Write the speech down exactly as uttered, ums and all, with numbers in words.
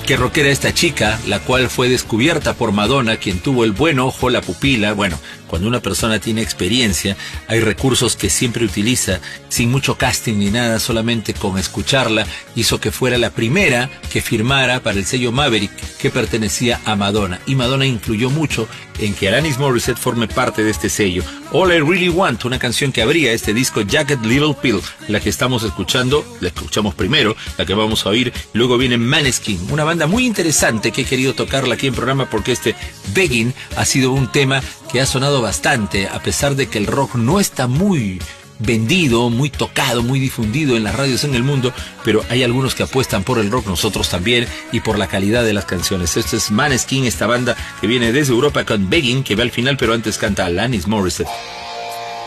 qué rockera esta chica, la cual fue descubierta por Madonna, quien tuvo el buen ojo, la pupila. Bueno, cuando una persona tiene experiencia, hay recursos que siempre utiliza, sin mucho casting ni nada, solamente con escucharla, hizo que fuera la primera que firmara para el sello Maverick, que pertenecía a Madonna. Y Madonna influyó mucho en que Alanis Morissette forme parte de este sello. All I Really Want, una canción que abría este disco Jagged Little Pill, la que estamos escuchando, la escuchamos primero, la que vamos a oír, y luego viene Maneskin, una banda muy interesante que he querido tocarla aquí en programa porque este Begging ha sido un tema que ha sonado bastante, a pesar de que el rock no está muy vendido, muy tocado, muy difundido en las radios en el mundo, pero hay algunos que apuestan por el rock, nosotros también, y por la calidad de las canciones. Esto es Maneskin, esta banda que viene desde Europa con Begging, que va al final, pero antes canta Alanis Morissette.